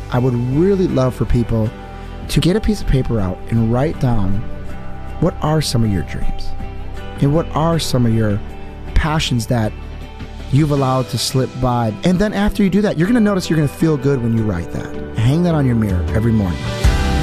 I would really love for people to get a piece of paper out and write down what are some of your dreams and what are some of your passions that you've allowed to slip by. And then after you do that, you're going to notice you're going to feel good when you write that. Hang that on your mirror every morning.